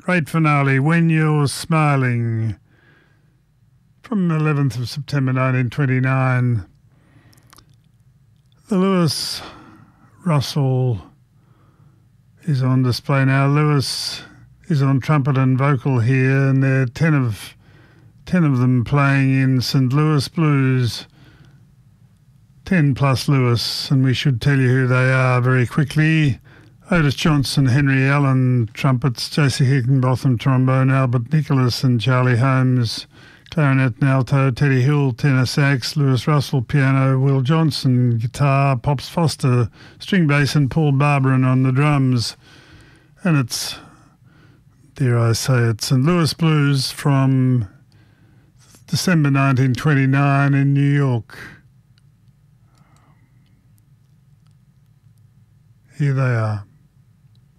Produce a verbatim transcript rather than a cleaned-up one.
Great finale, When You're Smiling, from the eleventh of September nineteen twenty-nine. The Lewis Russell is on display now. Lewis is on trumpet and vocal here, and there are ten of, ten of them playing in Saint Louis Blues. ten plus Lewis, and we should tell you who they are very quickly. Otis Johnson, Henry Allen, trumpets, J C Higginbotham, trombone, Albert Nicholas and Charlie Holmes, clarinet and alto, Teddy Hill, tenor sax, Lewis Russell, piano, Will Johnson, guitar, Pops Foster, string bass and Paul Barberin on the drums. And it's, dare I say it, Saint Louis Blues from December nineteen twenty-nine in New York. Here they are.